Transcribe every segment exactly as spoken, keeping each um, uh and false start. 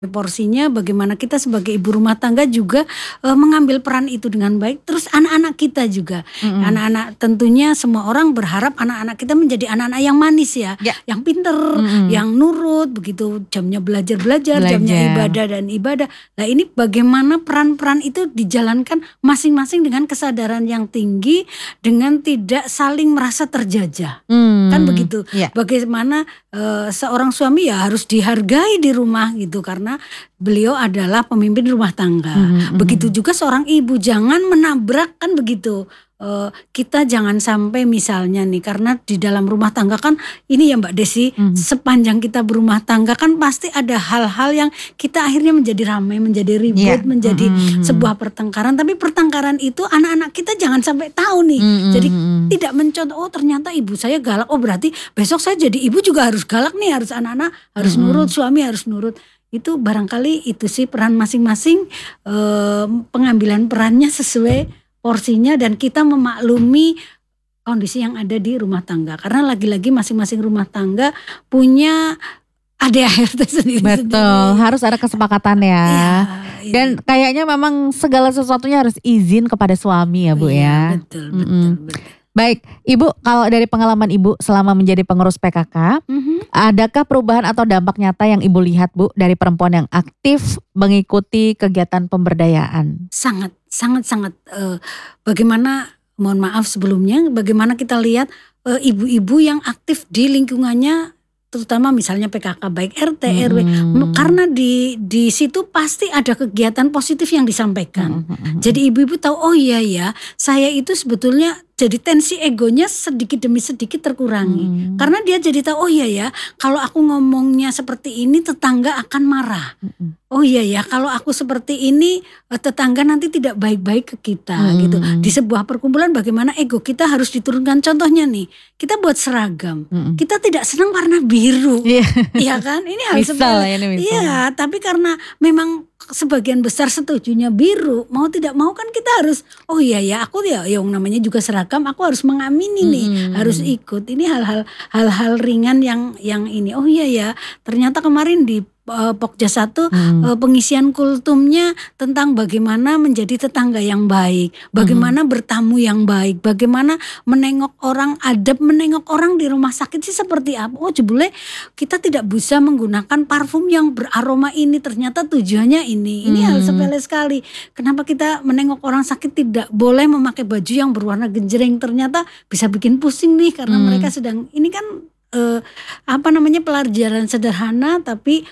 porsinya, bagaimana kita sebagai ibu rumah tangga juga uh, mengambil peran itu dengan baik. Terus anak-anak kita juga, Mm-mm. anak-anak tentunya semua orang berharap anak-anak kita menjadi anak-anak yang manis ya, Ya. yang pinter, Mm-mm. yang nurut, begitu jamnya belajar belajar, jamnya Belajar. ibadah dan ibadah. Nah ini bagaimana peran-peran itu dijalankan masing-masing dengan kesadaran yang tinggi, dengan tidak saling merasa terjajah. Hmm. Kan begitu. Ya. Bagaimana uh, seorang suami ya harus dihargai di rumah gitu karena beliau adalah pemimpin rumah tangga. Mm-hmm. Begitu juga seorang ibu, jangan menabrak kan begitu. Uh, kita jangan sampai misalnya nih, karena di dalam rumah tangga kan ini ya Mbak Desi, Mm-hmm. sepanjang kita berumah tangga kan pasti ada hal-hal yang kita akhirnya menjadi ramai, menjadi ribut, Yeah. menjadi Mm-hmm. sebuah pertengkaran. Tapi pertengkaran itu anak-anak kita jangan sampai tahu nih. Mm-hmm. Jadi tidak mencontoh, oh ternyata ibu saya galak, oh berarti besok saya jadi ibu juga harus galak nih, harus anak-anak harus Mm-hmm. nurut, suami harus nurut. Itu barangkali itu sih peran masing-masing, eh, pengambilan perannya sesuai porsinya dan kita memaklumi kondisi yang ada di rumah tangga. Karena lagi-lagi masing-masing rumah tangga punya A D A R T sendiri-sendiri. Betul, harus ada kesepakatan ya. Iya, Dan kayaknya memang segala sesuatunya harus izin kepada suami ya Bu iya, ya. betul, Mm-mm. betul, betul. Baik, Ibu, kalau dari pengalaman Ibu selama menjadi pengurus P K K, Mhm. adakah perubahan atau dampak nyata yang Ibu lihat Bu dari perempuan yang aktif mengikuti kegiatan pemberdayaan? Sangat, sangat, sangat. Uh, bagaimana, mohon maaf sebelumnya, bagaimana kita lihat uh, ibu-ibu yang aktif di lingkungannya, terutama misalnya P K K baik R T, R W, Hmm. karena di di situ pasti ada kegiatan positif yang disampaikan. Hmm. Jadi ibu-ibu tahu, oh iya ya, saya itu sebetulnya jadi tensi egonya sedikit demi sedikit terkurangi. Hmm. Karena dia jadi tahu, oh iya ya, kalau aku ngomongnya seperti ini tetangga akan marah. Hmm. Oh iya ya, kalau aku seperti ini tetangga nanti tidak baik-baik ke kita Hmm. gitu. Di sebuah perkumpulan bagaimana ego kita harus diturunkan. Contohnya nih, kita buat seragam. Hmm. Kita tidak senang warna biru. Iya. Iya kan? Ini hal Misal sepele. ya, ini misal. Iya, tapi karena memang sebagian besar setujunya biru, mau tidak mau kan kita harus, oh iya ya, aku ya yang namanya juga seragam, aku harus mengamini nih, Hmm. harus ikut. Ini hal-hal hal-hal ringan yang yang ini. Oh iya ya, ternyata kemarin di uh, Pokja satu Hmm. uh, pengisian kultumnya tentang bagaimana menjadi tetangga yang baik, bagaimana bertamu yang baik, bagaimana menengok orang, adab menengok orang di rumah sakit sih seperti apa. Oh jebule kita tidak bisa menggunakan parfum yang beraroma ini, ternyata tujuannya ini. Ini hal Hmm. sepele sekali. Kenapa kita menengok orang sakit tidak boleh memakai baju yang berwarna genjreng, ternyata bisa bikin pusing nih karena Hmm. mereka sedang, ini kan eh, apa namanya, pelajaran sederhana tapi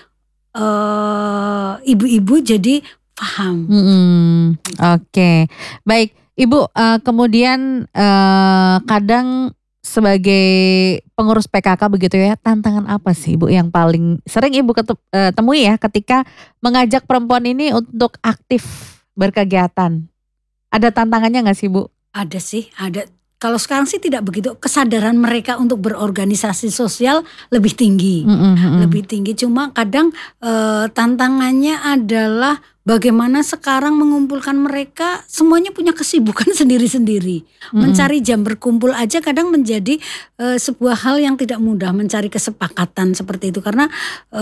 eh, ibu-ibu jadi paham. Hmm. Oke, baik Ibu. Uh, kemudian uh, kadang sebagai pengurus P K K begitu ya, tantangan apa sih Ibu yang paling sering Ibu ketu- uh, temui ya ketika mengajak perempuan ini untuk aktif berkegiatan? Ada tantangannya nggak sih Bu? Ada sih, ada. Kalau sekarang sih tidak begitu, kesadaran mereka untuk berorganisasi sosial lebih tinggi, Mm-mm. lebih tinggi. Cuma kadang eh, tantangannya adalah bagaimana sekarang mengumpulkan mereka, semuanya punya kesibukan sendiri-sendiri. Mm-mm. Mencari jam berkumpul aja kadang menjadi eh, sebuah hal yang tidak mudah, mencari kesepakatan seperti itu. Karena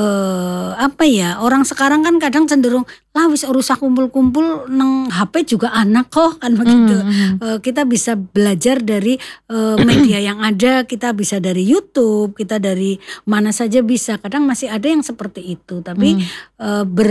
eh, apa ya, orang sekarang kan kadang cenderung, lah wis urusan kumpul-kumpul neng H P juga anak kok, kan begitu. Mm-mm. Eh, kita bisa belajar dari eh, media yang ada, kita bisa dari YouTube, kita dari mana saja bisa. Kadang masih ada yang seperti itu, tapi Mm. eh, ber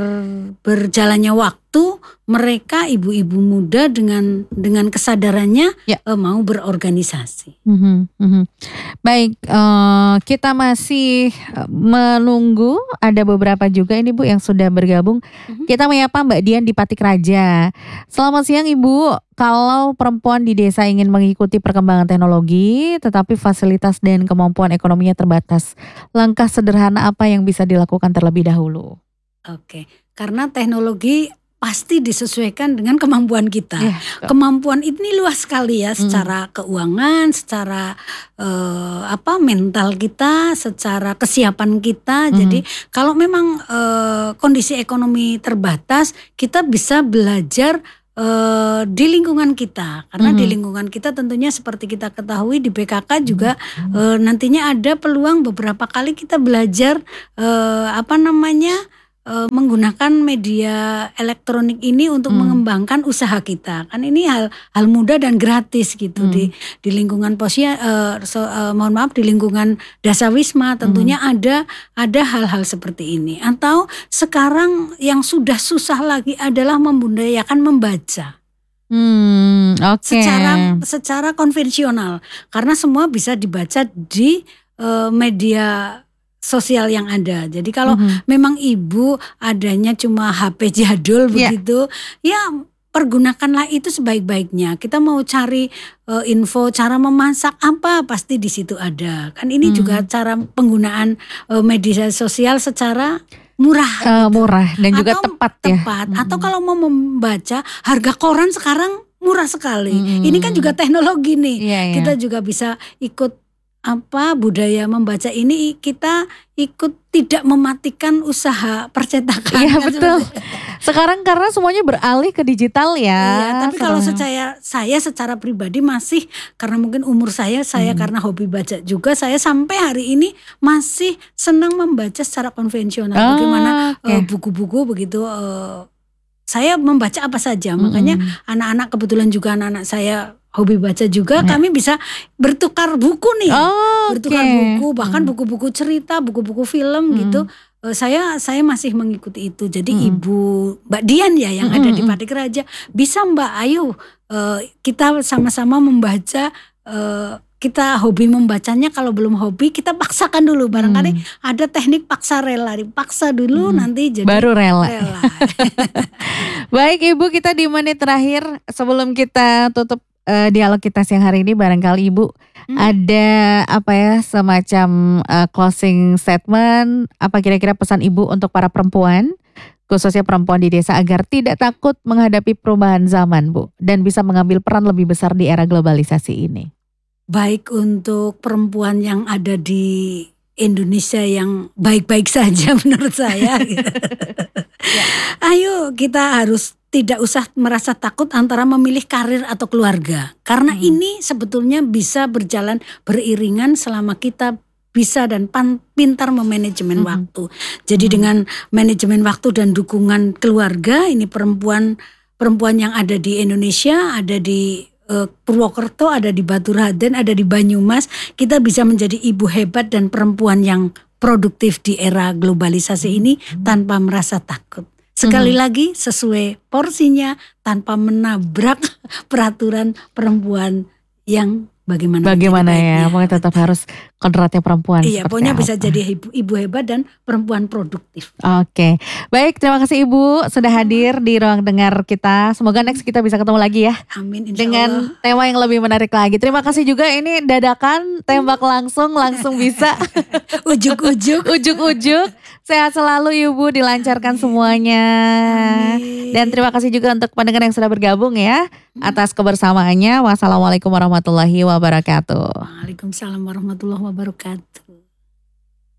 berjalannya waktu, mereka ibu-ibu muda dengan dengan kesadarannya Ya. eh, mau berorganisasi. Mhm, mhm. Baik, eh, kita masih eh, menunggu, ada beberapa juga ini Bu yang sudah bergabung. Mhm. Kita menyapa Mbak Dian di Patik Raja. Selamat siang Ibu. Kalau perempuan di desa ingin mengikuti perkembangan teknologi, tetapi fasilitas dan kemampuan ekonominya terbatas, langkah sederhana apa yang bisa dilakukan terlebih dahulu? Oke, karena teknologi pasti disesuaikan dengan kemampuan kita. Ya, Kemampuan ini luas sekali ya, secara keuangan, secara eh, apa mental kita, secara kesiapan kita. Mhm. Jadi kalau memang eh, kondisi ekonomi terbatas, kita bisa belajar eh, di lingkungan kita. Karena di Mhm. lingkungan kita tentunya seperti kita ketahui di B K K juga eh, nantinya ada peluang beberapa kali kita belajar eh, apa namanya uh, menggunakan media elektronik ini untuk Hmm. mengembangkan usaha kita. Kan ini hal hal mudah dan gratis gitu Hmm. di di lingkungan posya uh, so, uh, mohon maaf di lingkungan Dasawisma tentunya Hmm. ada ada hal-hal seperti ini. Atau sekarang yang sudah susah lagi adalah membudayakan membaca. Hmm, oke. Secara secara konvensional karena semua bisa dibaca di uh, media sosial yang ada. Jadi kalau Mhm. memang ibu adanya cuma H P jadul Iya. begitu, ya pergunakanlah itu sebaik-baiknya. Kita mau cari uh, info cara memasak apa pasti di situ ada. Kan ini Hmm. juga cara penggunaan uh, media sosial secara murah Eh, gitu. murah dan juga Atau tepat ya. tepat. Atau Mm-mm. kalau mau membaca harga koran sekarang murah sekali. Mm-mm. Ini kan juga teknologi nih. Iya, iya. Kita juga bisa ikut apa budaya membaca ini, kita ikut tidak mematikan usaha percetakan. Iya, kan betul. seperti- Sekarang karena semuanya beralih ke digital ya. Iya, tapi kalau semuanya. saya saya secara pribadi masih karena mungkin umur saya saya Mhm. karena hobi baca juga, saya sampai hari ini masih senang membaca secara konvensional. Oh, Bagaimana oke. eh, buku-buku begitu, eh, saya membaca apa saja. Makanya Mm-mm. anak-anak kebetulan juga anak-anak saya hobi baca juga, Ya. kami bisa bertukar buku nih. Oh, Bertukar oke. buku, bahkan Hmm. buku-buku cerita, buku-buku film Mm-mm. gitu. Eh, saya saya masih mengikuti itu. Jadi Mm-mm. Ibu Mbak Dian ya yang ada di Mm-mm. Patik Raja, bisa Mbak, ayo eh, kita sama-sama membaca. eh, kita hobi membacanya, kalau belum hobi kita paksakan dulu. Barangkali Hmm. ada teknik paksa rela, dipaksa dulu Mm-mm. nanti jadi Baru rela. rela. Baik Ibu, kita di menit terakhir sebelum kita tutup eh, dialog kita siang hari ini, barangkali Ibu Hmm. ada apa ya semacam eh, closing statement, apa kira-kira pesan Ibu untuk para perempuan, khususnya perempuan di desa agar tidak takut menghadapi perubahan zaman, Bu, dan bisa mengambil peran lebih besar di era globalisasi ini. Baik untuk perempuan yang ada di Indonesia yang baik-baik saja menurut saya. Ayo kita harus tidak usah merasa takut antara memilih karir atau keluarga. Karena Hmm. ini sebetulnya bisa berjalan beriringan selama kita bisa dan pan, pintar memanajemen Mhm. waktu. Jadi Mhm. dengan manajemen waktu dan dukungan keluarga, ini perempuan perempuan yang ada di Indonesia, ada di eh, Purwokerto, ada di Baturaden, ada di Banyumas, kita bisa menjadi ibu hebat dan perempuan yang produktif di era globalisasi ini tanpa merasa takut. Sekali Mhm. lagi sesuai porsinya, tanpa menabrak peraturan perempuan yang bagaimana Bagaimana menjadi ya, baiknya. pokoknya tetap harus kodratnya perempuan Iya, seperti pokoknya bisa apa. jadi ibu, ibu hebat dan perempuan produktif. Oke, baik, terima kasih Ibu sudah hadir di ruang dengar kita. Semoga next kita bisa ketemu lagi ya Amin, insya dengan Allah. tema yang lebih menarik lagi. Terima kasih juga, ini dadakan, tembak langsung, langsung bisa. Ujuk-ujuk. Ujuk-ujuk. Sehat selalu Ibu, dilancarkan semuanya. Amin. Dan terima kasih juga untuk pendengar yang sudah bergabung ya atas kebersamaannya. Wassalamualaikum warahmatullahi wabarakatuh. Waalaikumsalam warahmatullahi wabarakatuh.